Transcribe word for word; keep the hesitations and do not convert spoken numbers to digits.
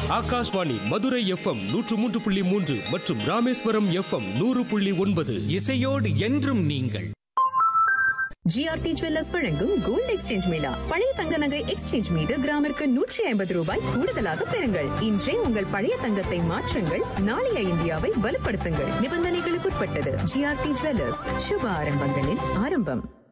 Akashvani Madurai FM நூற்று மூன்று புள்ளி மூன்று மற்றும் ராமேஸ்வரம் எஃப்எம் நூறு புள்ளி ஒன்பது. இசையோடு என்றும் நீங்கள். ஜிஆர்டி ஜுவல்லர்ஸ் வழங்கும் கோல்ட் எக்ஸ்சேஞ்ச் மேளா. பழைய தங்க நகை எக்ஸ்சேஞ்ச் மீது கிராமிற்கு நூற்றி ஐம்பது ரூபாய் கூடுதலாக பெறுங்கள். இன்றே உங்கள் பழைய தங்கத்தை மாற்றுங்கள், நாளைய இந்தியாவை வலுப்படுத்துங்கள். நிபந்தனைகளுக்குட்பட்டது. ஜிஆர்டி ஜுவல்லர்ஸ், சுப ஆரம்பங்களின் ஆரம்பம்.